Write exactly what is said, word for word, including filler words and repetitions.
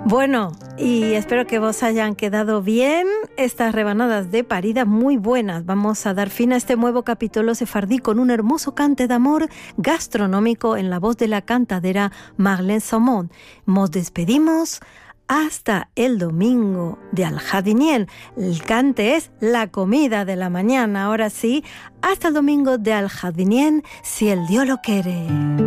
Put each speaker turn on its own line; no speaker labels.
Bueno, y espero que vos hayan quedado bien estas rebanadas de parida muy buenas. Vamos a dar fin a este nuevo capítulo sefardí con un hermoso cante de amor gastronómico en la voz de la cantadera Marlene Saumont. Nos despedimos hasta el domingo de Al-Hadiniel. El cante es la comida de la mañana. Ahora sí, hasta el domingo de Al-Hadiniel, si el Dios lo quiere.